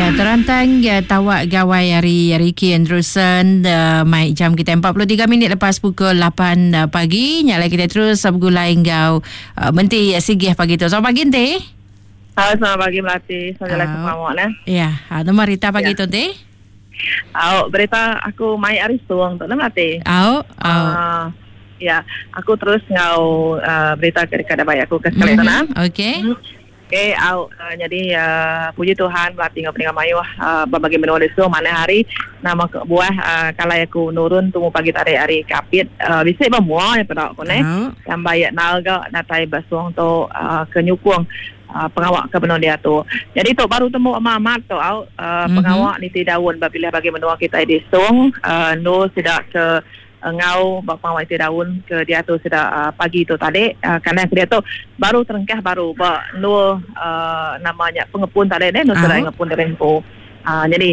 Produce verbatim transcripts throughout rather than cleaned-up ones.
Ya, terantang ya, tawak gawai hari Ricky Andrewson uh, mai jam kita empat puluh tiga minit lepas pukul lapan uh, pagi. Nyala kita terus uh, bergulai engkau uh, Menti Sigih pagi tu. Selamat pagi Teh. Halo, selamat pagi Melati. Assalamualaikum warahmatullahi wabarakatuh. Ya, ada berita pagi ya. tu Teh. Au, berita aku mai hari suang tu Melati. Au, au. Uh, ya, aku terus ngau uh, berita kepada bayi aku ke sekalian mm-hmm. Okey. Hmm. Okay, au, uh, jadi uh, puji Tuhan Melati ngau peningan mayu uh, berbagi menua lesu mana hari nama ke buah uh, kalau aku nurun tunggu pagi tadi hari kapit uh, bisa bermuah ya pada aku ne yang bayar nalga natai basuang tu uh, ke nyukung uh, pengawak ke benua dia tu. Jadi tu baru temu amat tu au uh, mm-hmm. pengawak ni ti daun bila bagi menua kita di sung uh, no tidak ke ngau bapa wai daun ke dia tu sudah uh, pagi tu tadi uh, kerana dia tu baru terengkah baru ba nu uh, namanya pengepun tadi ni nu sudah ngepun rempo uh, jadi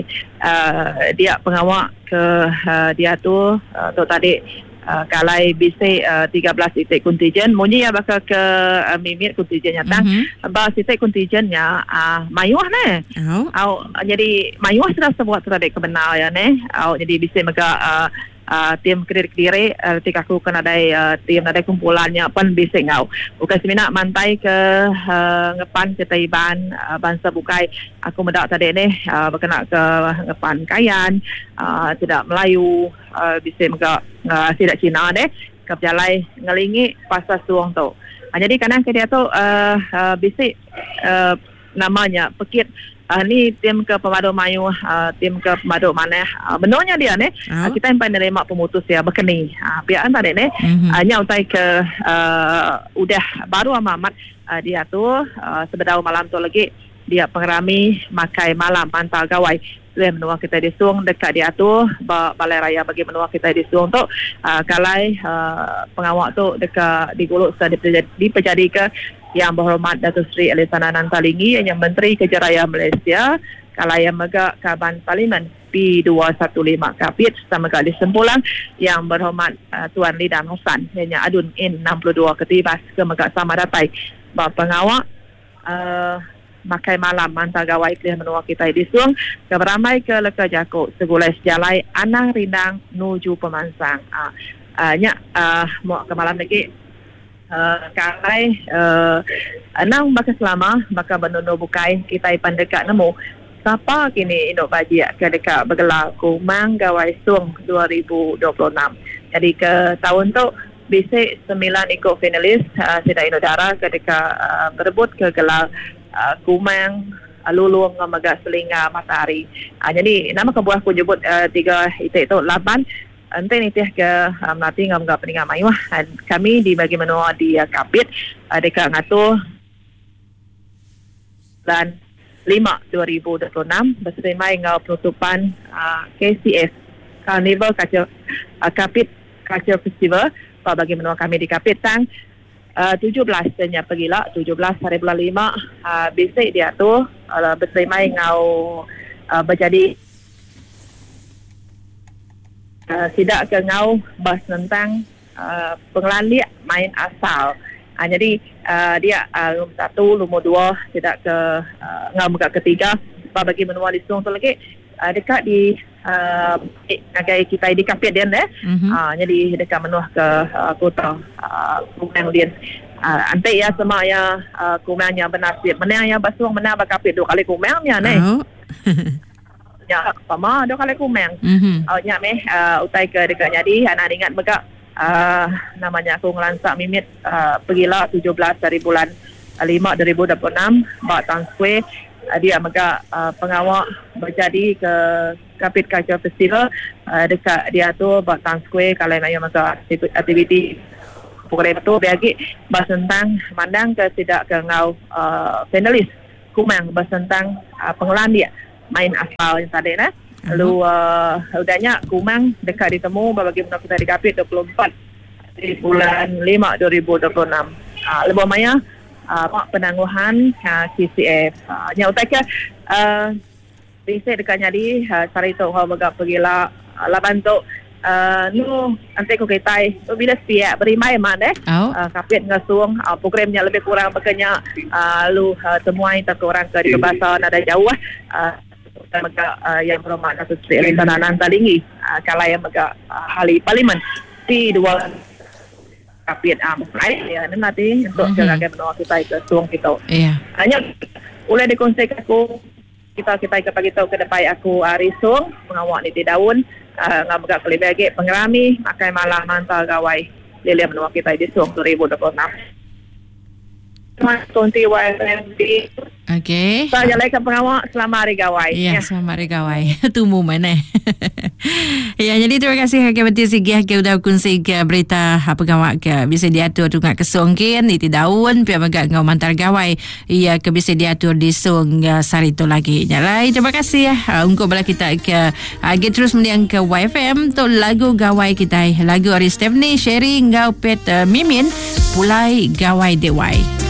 uh, dia pengawak ke uh, dia tu uh, tu tadi uh, kalai bisi uh, tiga belas titik kontijen munyi ya bakal ke uh, mimit kontijennya tang mm-hmm. ba titik kontijennya uh, mayuah ne oh. au jadi mayuah sudah sebuah tadi kebenar ya ne au jadi bisi mega uh, Uh, tim kediri-kediri uh, ketika aku kena ada uh, tim ada kumpulannya pun bisa ngau bukan semina mantai ke uh, ngepan ke Taiban uh, bangsa bukai aku mendak tadi ni uh, berkena ke ngepan Kayan uh, tidak Melayu uh, bisa mega uh, tidak Cina deh ke berjalai ngelingi pasal suang tu uh, jadi kadang ke dia tu uh, uh, bisa uh, namanya pekit. Uh, ni tim ke pemadu mayu uh, tim ke pemadu mana uh, benarnya dia ni uh, kita yang menerima pemutus ya berkeni uh, pihak tadi ni mm-hmm. uh, nyautai ke uh, udah baru amat uh, dia tu uh, sebedau malam tu lagi dia pengerami makai malam pantal gawai dia menua kita di Sung dekat dia tu ba, balai raya bagi menua kita di Sung tu uh, kalai uh, pengawak tu dekat di Golok dipejadi ke yang berhormat Datuk Seri Alisana Nantalingi yang Menteri Kerja Raya Malaysia kalai yang mega Kaban Parlimen P dua satu lima Kapit sama kali sempulang yang berhormat uh, Tuan Lidan Hassan yang adun in enam puluh dua ketibas ke mega sama datai ba pengawak uh, makai malam mantar gawai pilih menua kita di Sung ke beramai ke leka jakuk segulai sejalai anang rindang nuju pemansang uh, uh, nyak uh, mau ke malam lagi Uh, kalai uh, enang baka selama baka benono bukai kita ipan dekat nemu siapa kini indok baji ke dekat bergelar Kumang Gawai Sung dua ribu dua puluh enam jadi ke tahun tu bisik sembilan ikut finalis uh, tidak Indodara ke dekat uh, berebut ke gelar uh, Kumang Lulung Megak Selinga Matahari uh, jadi nama kebuah aku jemput uh, tiga itik tu lapan Ante ni teh ke uh, Melati ngam ngam peningan mayu kami di bagi menua di uh, Kapit uh, dekat ngatu dan lima dua ribu dua puluh enam berserimai ngau penutupan uh, K C F Carnival Culture uh, Kapit Culture Festival uh, bagi menua kami di Kapit tang uh, tujuh belas nya pergila tujuh belas hari bulan lima uh, bisik dia tu uh, berserimai ngau uh, berjadi Uh, tidak ke ngau bas tentang uh, pengelalian main asal. Uh, jadi uh, dia uh, nombor satu, nombor dua tidak ke uh, ngau muka ketiga. Bagi menua di Sung tu lagi uh, dekat di uh, negara kita di Kapit dia deh. Mm-hmm. Uh, jadi dekat menua ke uh, kota uh, Kumang dia. Uh, antai ya semua ya uh, Kumangnya bernasib. Menang yang basuang menang Kapit dua kali Kumangnya ni. Oh. Ya, pama dua kali Kumang. Mm-hmm. Oh, nya meh uh, utai ke dekat jadi anak ingat mega uh, namanya aku ngelansak mimit uh, pergilah tujuh belas dari bulan lima dua ribu dua puluh enam ba Town Square uh, dia mega uh, pengawak berjadi ke Kapit Culture Festival uh, dekat dia tu ba Town Square kalau ayo masa aktiviti program tu bagi bahas tentang mandang ke tidak ke ngau uh, finalis Kumang bahas tentang uh, pengelolaan dia main asal yang tadi nah. Lalu uh, udahnya Kumang dekat ditemu bagi menua kita di Kapit dua puluh empat di bulan lima dua ribu dua puluh enam. Ah uh, lebih maya uh, penangguhan uh, K C F. Uh, nya utai ke uh, bisa dekat jadi uh, cari tu kau bagak pergilah uh, laban tu uh, nu nanti ko kita bila siap berimai mana oh. uh, Kapit ngasung uh, programnya lebih kurang makanya uh, lu uh, temuai tak orang ke di bahasa nada jauh uh, maka uh, yang berhormat Datuk Seri Rencana Nantalingi uh, kalau yang maka uh, ahli parlimen di dua kapit am lain ya nanti untuk jaga menua kita ke suang kita. Iya. Hanya oleh dikonsek aku kita kita ke pagi tahu ke depan aku hari suang mengawak ni di daun ngam gak kali bagi pengerami makai malam mantal gawai lele menua kita di suang dua ribu dua puluh enam. Konti Y F M D. Okey. Saya lagi pengawal selamat hari gawai. Ya, selamat hari gawai. Tunggu mana. Ya, jadi terima kasih Hakim Beti Sigih ke udah kongsi ke berita apa gawak ke bisa diatur tu ngak kesongkin itu daun pihak magak ngau mantar gawai. Ia ke bisa diatur di song uh, sari tu lagi. Nyalai, terima kasih ya. Uh, untuk bala kita ke uh, get terus mendiang ke Y F M tu lagu gawai kita. Lagu Ari Stephanie, Sherry, ngau pet uh, Mimin, pulai gawai dewai.